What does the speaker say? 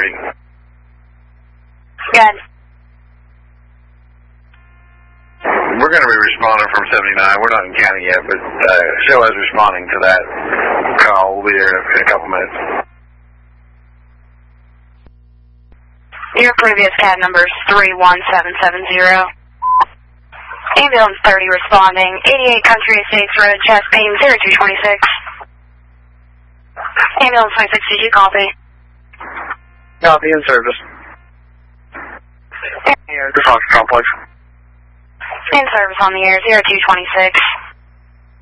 emergency. Good. We're going to be responding from 79. We're not in county yet, but show us responding to that call. We'll be there in a couple minutes. Your previous CAD number is 31770. Ambulance 30 responding. 88 Country Estates Road, Chastain 0226. Ambulance 26, did you copy? Copy in service. In service on the air, 0226.